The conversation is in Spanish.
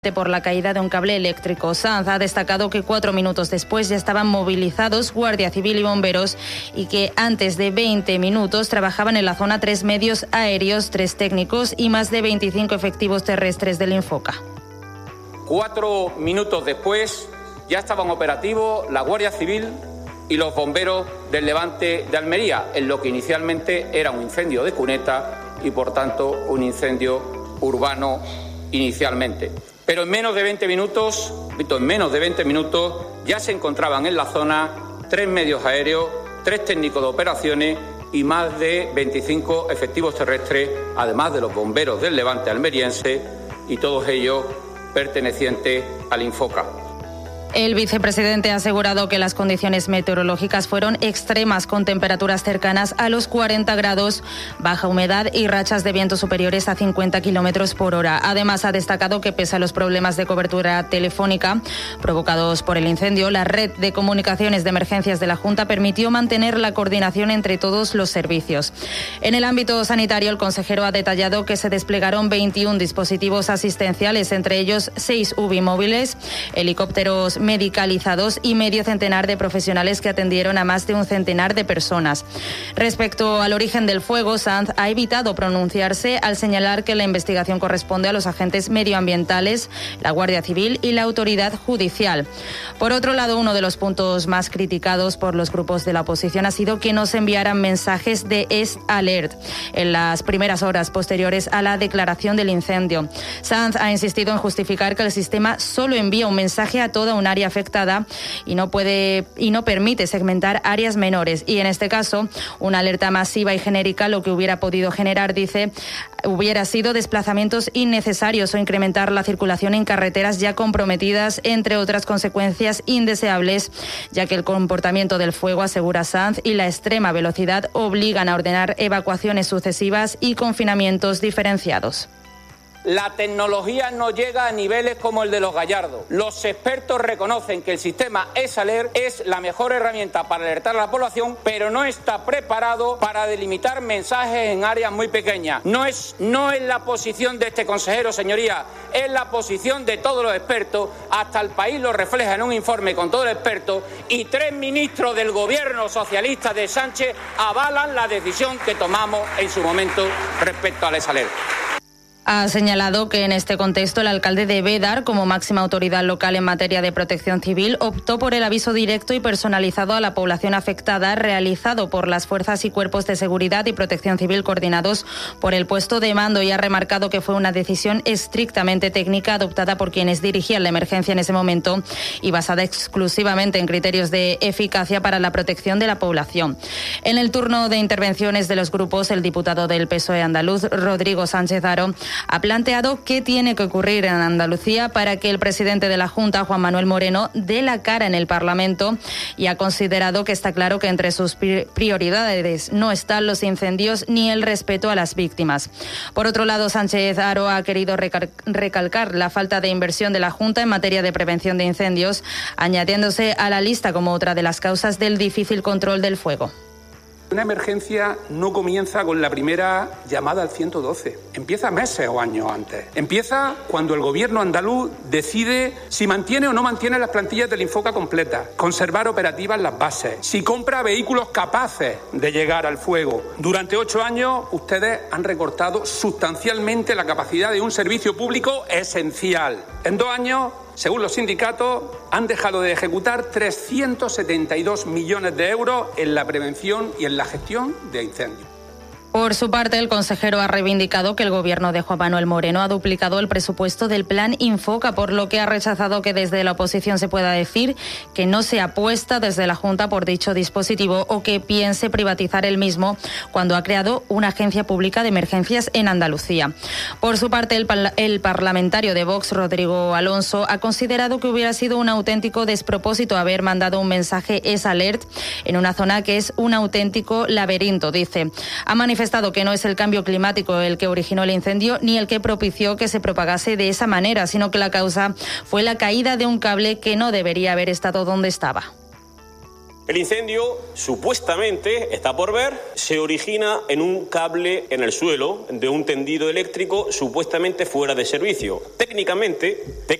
por la caída de un cable eléctrico. Sanz ha destacado que 4 minutos después ya estaban movilizados Guardia Civil y bomberos y que antes de 20 minutos trabajaban en la zona 3 medios aéreos, 3 técnicos y más de 25 efectivos terrestres del Infoca. 4 minutos después ya estaban operativos la Guardia Civil y los bomberos del Levante de Almería, en lo que inicialmente era un incendio de cuneta y por tanto un incendio urbano inicialmente. Pero en menos de 20 minutos ya se encontraban en la zona 3 medios aéreos, 3 técnicos de operaciones y más de 25 efectivos terrestres, además de los bomberos del Levante almeriense y todos ellos pertenecientes al Infoca. El vicepresidente ha asegurado que las condiciones meteorológicas fueron extremas, con temperaturas cercanas a los 40 grados, baja humedad y rachas de viento superiores a 50 kilómetros por hora. Además, ha destacado que pese a los problemas de cobertura telefónica provocados por el incendio, la red de comunicaciones de emergencias de la Junta permitió mantener la coordinación entre todos los servicios. En el ámbito sanitario, el consejero ha detallado que se desplegaron 21 dispositivos asistenciales, entre ellos 6 UBI móviles, helicópteros medicalizados y medio centenar de profesionales que atendieron a más de un centenar de personas. Respecto al origen del fuego, Sanz ha evitado pronunciarse al señalar que la investigación corresponde a los agentes medioambientales, la Guardia Civil y la autoridad judicial. Por otro lado, uno de los puntos más criticados por los grupos de la oposición ha sido que no se enviaran mensajes de alert en las primeras horas posteriores a la declaración del incendio. Sanz ha insistido en justificar que el sistema solo envía un mensaje a toda una área afectada y no permite segmentar áreas menores. Y en este caso, una alerta masiva y genérica lo que hubiera podido generar, dice, hubiera sido desplazamientos innecesarios o incrementar la circulación en carreteras ya comprometidas, entre otras consecuencias indeseables, ya que el comportamiento del fuego, asegura Sanz, y la extrema velocidad obligan a ordenar evacuaciones sucesivas y confinamientos diferenciados. La tecnología no llega a niveles como el de los Gallardos. Los expertos reconocen que el sistema ESALER es la mejor herramienta para alertar a la población, pero no está preparado para delimitar mensajes en áreas muy pequeñas. No es la posición de este consejero, señoría, es la posición de todos los expertos. Hasta El País lo refleja en un informe con todos los expertos y 3 ministros del gobierno socialista de Sánchez avalan la decisión que tomamos en su momento respecto al ESALER. Ha señalado que en este contexto el alcalde de Bédar, como máxima autoridad local en materia de protección civil, optó por el aviso directo y personalizado a la población afectada, realizado por las fuerzas y cuerpos de seguridad y protección civil coordinados por el puesto de mando, y ha remarcado que fue una decisión estrictamente técnica adoptada por quienes dirigían la emergencia en ese momento y basada exclusivamente en criterios de eficacia para la protección de la población. En el turno de intervenciones de los grupos, el diputado del PSOE andaluz, Rodrigo Sánchez Haro, ha planteado qué tiene que ocurrir en Andalucía para que el presidente de la Junta, Juan Manuel Moreno, dé la cara en el Parlamento, y ha considerado que está claro que entre sus prioridades no están los incendios ni el respeto a las víctimas. Por otro lado, Sánchez Haro ha querido recalcar la falta de inversión de la Junta en materia de prevención de incendios, añadiéndose a la lista como otra de las causas del difícil control del fuego. Una emergencia no comienza con la primera llamada al 112. Empieza meses o años antes. Empieza cuando el gobierno andaluz decide si mantiene o no mantiene las plantillas del Infoca completas, conservar operativas las bases, si compra vehículos capaces de llegar al fuego. Durante 8 años ustedes han recortado sustancialmente la capacidad de un servicio público esencial. En 2 años, según los sindicatos, han dejado de ejecutar 372 millones de euros en la prevención y en la gestión de incendios. Por su parte, el consejero ha reivindicado que el gobierno de Juan Manuel Moreno ha duplicado el presupuesto del plan Infoca, por lo que ha rechazado que desde la oposición se pueda decir que no se apuesta desde la Junta por dicho dispositivo o que piense privatizar el mismo cuando ha creado una agencia pública de emergencias en Andalucía. Por su parte, el parlamentario de Vox, Rodrigo Alonso, ha considerado que hubiera sido un auténtico despropósito haber mandado un mensaje ESALERT en una zona que es un auténtico laberinto, dice. Ha manifestado que no es el cambio climático el que originó el incendio ni el que propició que se propagase de esa manera, sino que la causa fue la caída de un cable que no debería haber estado donde estaba. El incendio, supuestamente, está por ver, se origina en un cable en el suelo de un tendido eléctrico supuestamente fuera de servicio. Técnicamente